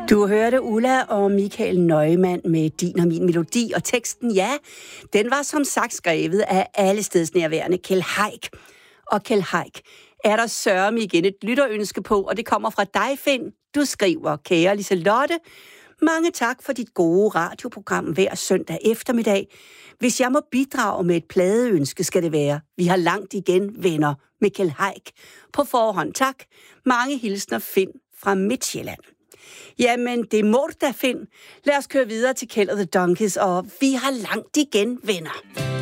Du hørte Ulla og Michael Neumann med Din og min melodi, og teksten, ja, den var som sagt skrevet af allestedsnærværende Kjeld Haik. Og Kjeld Haik er der sørme igen et lytterønske på, og det kommer fra dig, Finn. Du skriver, kære Liselotte, mange tak for dit gode radioprogram hver søndag eftermiddag. Hvis jeg må bidrage med et pladeønske, skal det være. Vi har langt igen, venner, med Kjeld Haik. På forhånd tak. Mange hilsner, Finn fra Midtjylland. Jamen, det må du da, Finn. Lad os køre videre til Kjeld og The Donkeys, og vi har langt igen, venner.